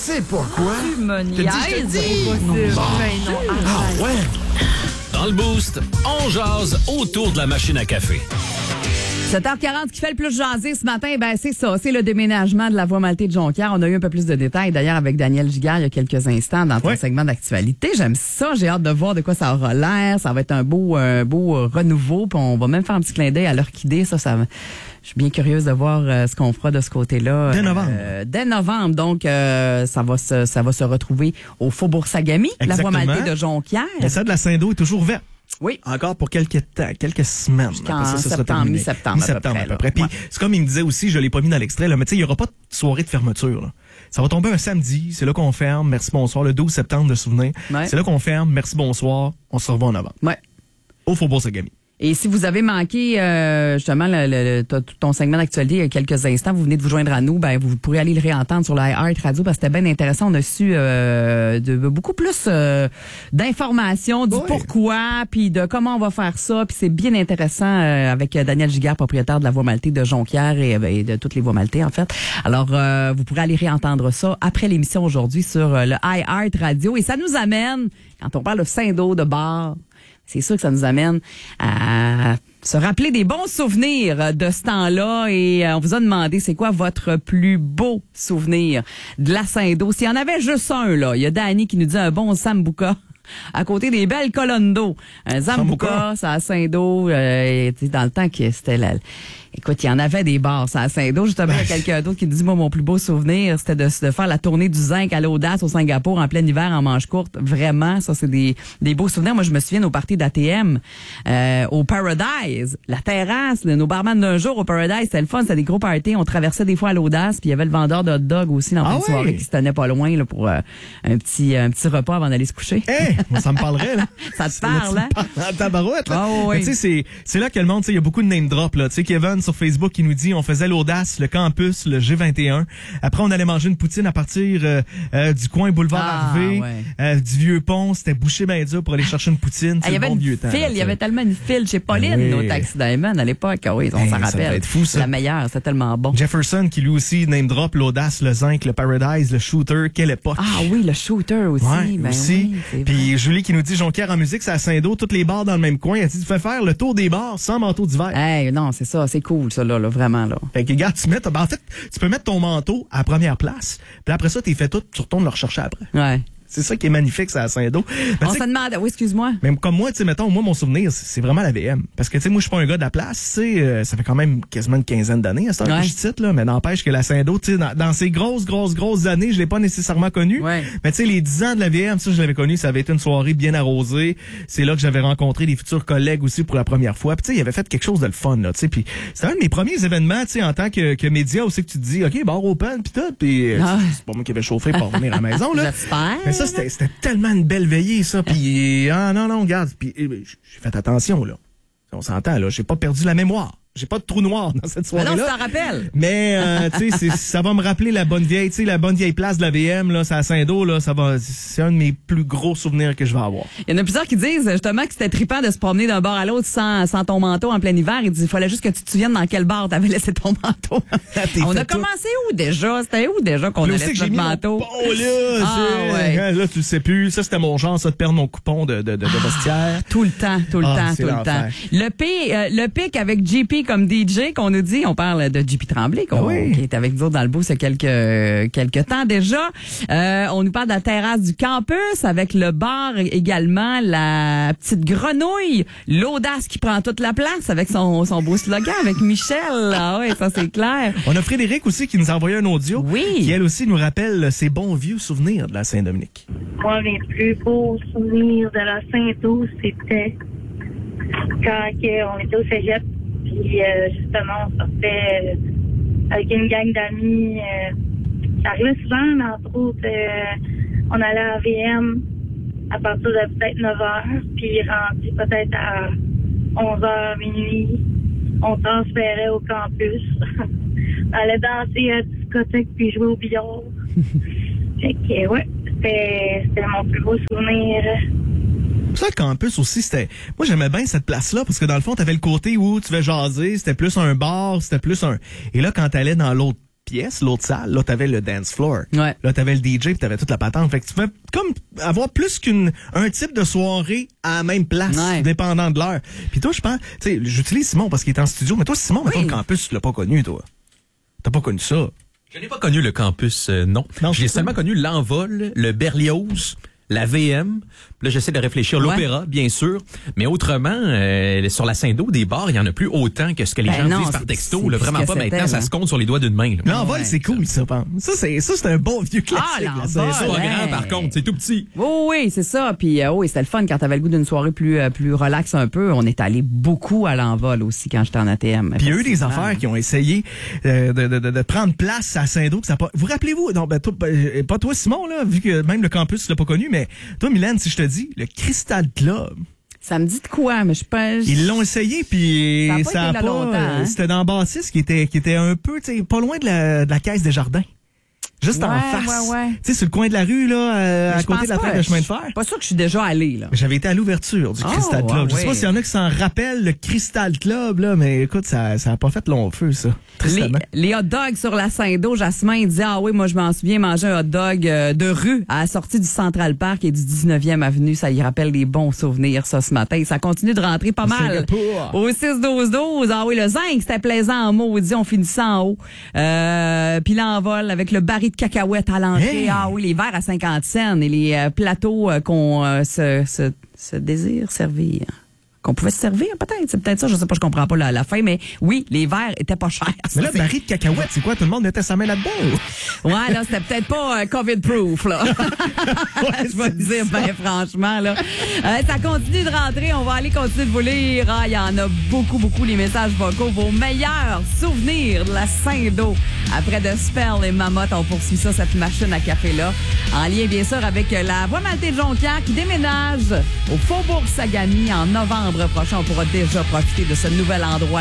sais pourquoi. Tu me niaises. Je te dis. Bon. Mais non, Ah ouais? Dans le Boost, on jase autour de la machine à café. 7h40, qui fait le plus jaser ce matin, ben c'est ça, c'est le déménagement de la voie Maltais de Jonquière. On a eu un peu plus de détails d'ailleurs avec Daniel Giguère il y a quelques instants dans ton segment d'actualité. J'aime ça, j'ai hâte de voir de quoi ça aura l'air. Ça va être un beau renouveau, puis on va même faire un petit clin d'œil à l'orchidée. Ça je suis bien curieuse de voir ce qu'on fera de ce côté-là. Dès novembre. Dès novembre, donc ça va se retrouver au Faubourg Sagami, la voie Maltais de Jonquière. Mais ça de la Saint-Do est toujours verte. Oui. Encore pour quelques semaines. Jusqu'en Après ça sera terminé. mi-septembre À peu près. Puis c'est comme il me disait aussi, je l'ai pas mis dans l'extrait, là, mais tu sais, il y aura pas de soirée de fermeture. Là. Ça va tomber un samedi, c'est là qu'on ferme, merci, bonsoir, le 12 septembre de souvenir. Ouais. C'est là qu'on ferme, merci, bonsoir, on se revoit en novembre. Ouais. Au Faubourg Sagami. Et si vous avez manqué justement ton segment d'actualité il y a quelques instants, vous venez de vous joindre à nous, ben vous pourrez aller le réentendre sur la iHeart Radio parce que c'était bien intéressant. On a su beaucoup plus d'informations du pourquoi, puis de comment on va faire ça, puis c'est bien intéressant avec Daniel Giguère, propriétaire de la voie Maltais de Jonquière et de toutes les voies Maltais en fait. Alors vous pourrez aller réentendre ça après l'émission aujourd'hui sur le iHeart Radio et ça nous amène quand on parle de Saint-Do, de bar. C'est sûr que ça nous amène à se rappeler des bons souvenirs de ce temps-là et on vous a demandé c'est quoi votre plus beau souvenir de la Saint-Do. S'il y en avait juste un, là, il y a Dani qui nous dit un bon Sambuca à côté des belles colonnes d'eau. Un Sambuca, ça à Saint-Do, dans le temps que c'était là. Écoute, il y en avait des bars, ça à Saint-Do. Justement, il y a quelqu'un d'autre qui nous dit, moi, mon plus beau souvenir, c'était de faire la tournée du zinc à l'Audace au Singapour en plein hiver en manche courte. Vraiment, ça, c'est des beaux souvenirs. Moi, je me souviens au party d'ATM, au Paradise, la terrasse, nos barman d'un jour au Paradise, c'était le fun, c'était des gros parties. On traversait des fois à l'Audace, puis il y avait le vendeur de hot dog aussi dans la soirée qui se tenait pas loin là, pour un petit repas avant d'aller se coucher. Ça me parlerait, là. Ça te parle, hein? En tabarouette, là. Oh, oui. Tu sais, c'est là que le monde, tu sais, il y a beaucoup de name drop, là. Tu sais, Kevin, sur Facebook, qui nous dit, on faisait l'Audace, le campus, le G21. Après, on allait manger une poutine à partir du coin boulevard Harvey, du vieux pont. C'était bouché ben dur pour aller chercher une poutine. Il y avait il y avait tellement une file chez Pauline, au Taxi Diamond, à l'époque. Oui, on s'en rappelle. Être fou, ça. La meilleure, c'était tellement bon. Jefferson, qui lui aussi name drop l'Audace, le Zinc, le Paradise, le Shooter. Quelle époque. Ah oui, le Shooter aussi. Ouais, ben aussi. Oui, puis Julie qui nous dit, Jonquière en musique, c'est à Saint-Do, toutes les bars dans le même coin. Elle dit, tu fais faire le tour des bars sans manteau d'hiver. Non, c'est ça, c'est cool, ça, là, vraiment, là. Fait que, regarde, en fait, tu peux mettre ton manteau à la première place, puis après ça, t'es fait tout, tu retournes le rechercher après. Ouais. C'est ça qui est magnifique, c'est à Saint-Do. On se demande, oui, excuse-moi. Même comme moi, tu sais, mettons, moi, mon souvenir, c'est vraiment la VM. Parce que, tu sais, moi, je suis pas un gars de la place, tu sais, ça fait quand même quasiment une quinzaine d'années à cette heure que je cite, là, mais n'empêche que la Saint-Do, tu sais, dans ces grosses années, je l'ai pas nécessairement connu. Ouais. Mais tu sais, les 10 ans de la VM, ça, je l'avais connu, ça avait été une soirée bien arrosée. C'est là que j'avais rencontré des futurs collègues aussi pour la première fois. Puis, tu sais, il avait fait quelque chose de le fun, là, tu sais. Puis, c'était un de mes premiers événements, tu sais, en tant que média aussi, que tu te dis, OK, bar open, pis tout. Puis, c'est pas moi qui avais chauffé pour revenir à la maison, là. J'espère. Mais ça, c'était tellement une belle veillée, ça. Puis, non, regarde. Puis, j'ai fait attention, là. On s'entend, là. J'ai pas perdu la mémoire. J'ai pas de trou noir dans cette soirée-là. Mais non, tu t'en rappelles. Mais, tu sais, ça va me rappeler la bonne vieille, tu sais, la bonne vieille place de la VM, là, c'est à Saint-Do, là, c'est un de mes plus gros souvenirs que je vais avoir. Il y en a plusieurs qui disent, justement, que c'était trippant de se promener d'un bar à l'autre sans ton manteau en plein hiver. Ils disent, il fallait juste que tu te souviennes dans quel bar t'avais laissé ton manteau. On a commencé où déjà? C'était où déjà qu'on a laissé notre manteau? Là, tu le sais plus. Ça, c'était mon genre, ça, de perdre mon coupon de vestiaire. Tout le temps. Le pic avec JP comme DJ qu'on nous dit, on parle de JP Tremblay qui est avec nous dans le boost il y a quelques temps déjà. On nous parle de la terrasse du campus avec le bar également, la petite grenouille, l'Audace qui prend toute la place avec son beau slogan avec Michel. Ah ouais, ça c'est clair. On a Frédéric aussi qui nous a envoyé un audio qui elle aussi nous rappelle ses bons vieux souvenirs de la Saint-Dominique. Moi, mes plus beaux souvenirs de la Saint-Do, c'était quand on était au cégep. Puis justement, on sortait avec une gang d'amis. Ça arrivait souvent, mais entre autres, on allait à VM à partir de peut-être 9h, puis rendu peut-être à 11h, minuit. On transférait au campus. On allait danser à la discothèque puis jouer au billard. Fait que, c'était mon plus beau souvenir. Ça, le campus aussi, moi, j'aimais bien cette place-là, parce que dans le fond, t'avais le côté où tu vas jaser, c'était plus un bar, c'était plus un... Et là, quand t'allais dans l'autre pièce, l'autre salle. Là, t'avais le dance floor. Ouais. Là, t'avais le DJ puis t'avais toute la patente. Fait que tu pouvais comme avoir plus un type de soirée à la même place, dépendant de l'heure. Puis toi, je pense, tu sais, j'utilise Simon parce qu'il est en studio, mais toi, Simon, mettons, le campus, tu l'as pas connu, toi. T'as pas connu ça. Je n'ai pas connu le campus, non. J'ai seulement connu l'Envol, le Berlioz, la VM. Là, j'essaie de réfléchir. L'Opéra, bien sûr. Mais autrement, sur la Saint-Do, des bars, il y en a plus autant que ce que les gens disent par texto. Là, vraiment pas maintenant. Ça se compte sur les doigts d'une main. L'Envol, c'est cool, ça. Ça, c'est un bon vieux classique. C'est pas grand, par contre. C'est tout petit. Oui, c'est ça. Puis, oui, c'était le fun quand t'avais le goût d'une soirée plus relax un peu. On est allé beaucoup à l'Envol aussi quand j'étais en ATM. Puis, il y a eu des affaires qui ont essayé de prendre place à Saint-Do. Vous rappelez-vous, non, pas toi, Simon, là, vu que même le campus, tu l'as pas connu, mais toi, Mylène, si je te dis, le Crystal Club. Ça me dit de quoi, mais je pense. Ils l'ont essayé, puis ça a pas longtemps, hein? C'était dans Bâtisse qui était un peu, tu sais, pas loin de la Caisse des Jardins. Juste en face. Ouais. Tu sais, sur le coin de la rue, là, à côté de la traque de chemin de fer. Pas sûr que je suis déjà allé, là. J'avais été à l'ouverture du Crystal Club. Je sais pas s'il y en a qui s'en rappellent, le Crystal Club, là, mais écoute, ça a pas fait long feu, ça. Les hot dogs sur la Saint-Do, Jasmin, il dit, oui, moi, je m'en souviens, manger un hot dog de rue à la sortie du Central Park et du 19e Avenue. Ça y rappelle des bons souvenirs, ça, ce matin. Ça continue de rentrer pas mal. Au 6-12-12. Oui, le zinc, c'était plaisant en maudit. On finissait en haut. Puis l'Envol avec le baril de cacahuètes à l'entrée. Hey. Oui, les verres à 50 cents et les plateaux qu'on se désire servir. Qu'on pouvait se servir, peut-être. C'est peut-être ça, je sais pas, je comprends pas la fin, mais oui, les verres étaient pas chers. Mais là, baril de cacahuètes, c'est quoi? Tout le monde mettait sa main là-dedans? Ouais, là, c'était peut-être pas COVID-proof, là. Je vais te dire, ben, franchement, là. Ça continue de rentrer. On va aller continuer de vous lire. Il y en a beaucoup, les messages vocaux. Vos meilleurs souvenirs de la Saint-Do. Après de Spell et Mamotte, on poursuit ça, cette machine à café-là. En lien, bien sûr, avec la Voie Maltais de Jonquière qui déménage au Faubourg Sagami en novembre prochain. On pourra déjà profiter de ce nouvel endroit